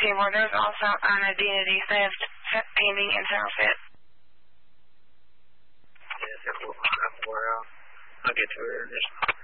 Seymour, there's also an identity theft pending in Somerset. Yes, it will. I'll get to her in just